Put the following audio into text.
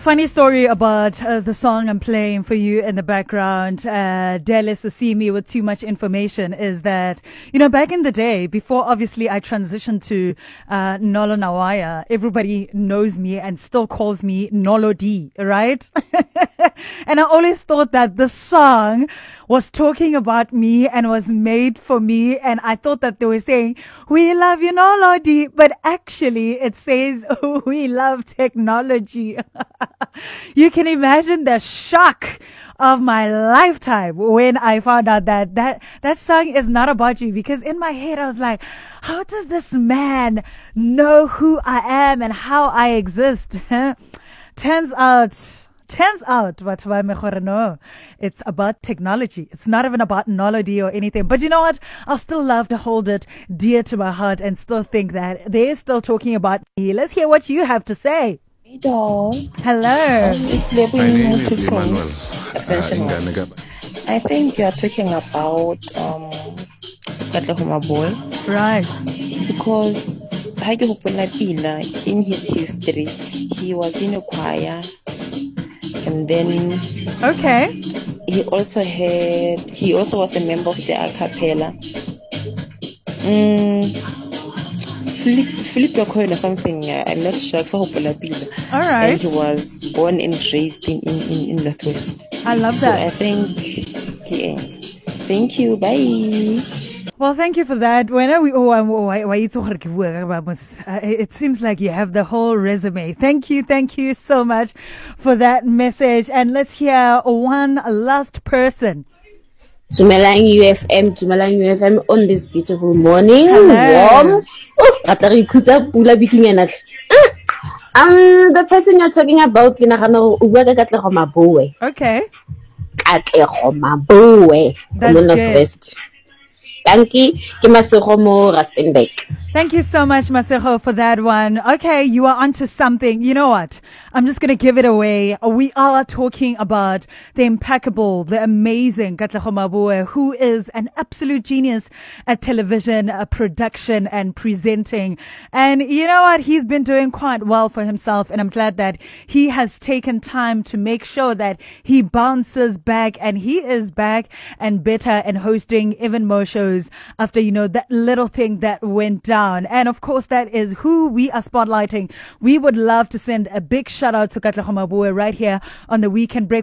Funny story about the song I'm playing for you in the background, Dallas to see me with too much information, is that, back in the day, before obviously I transitioned to Nolo Nawaya, everybody knows me and still calls me Nolo D, right? And I always thought that the song was talking about me and was made for me, and I thought that they were saying, "We love you, Nolo D," but actually it says, "We love technology." You can imagine the shock of my lifetime when I found out that song is not about you, because in my head I was like, how does this man know who I am and how I exist? Turns out, no, it's about technology. It's not even about knowledge or anything. But you know what? I'll still love to hold it dear to my heart and still think that they're still talking about me. Let's hear what you have to say. Hey, doll. Hello. My name is Emmanuel. I think you're talking about Katlehoma Boy. Right. Because in his history, he was in a choir. And then he also was a member of the a cappella. Philip Yokoy or something, I'm not sure. So all right. And he was born and raised in Northwest. I love that. So I think, yeah. Thank you. Bye. Well, thank you for that. It seems like you have the whole resume. Thank you so much for that message. And let's hear one last person. Dumelang UFM on this beautiful morning. Hello. Warm. The person you're talking about, Okay. That's good. Thank you. Thank you so much, Masego, for that one. Okay, you are onto something. You know what? I'm just going to give it away. We are talking about the impeccable, the amazing Katlego Mabue, who is an absolute genius at television production and presenting. And you know what? He's been doing quite well for himself, and I'm glad that he has taken time to make sure that he bounces back, and he is back and better and hosting even more shows after, that little thing that went down. And of course, that is who we are spotlighting. We would love to send a big shout out to Katlego Mabue right here on the Weekend Break.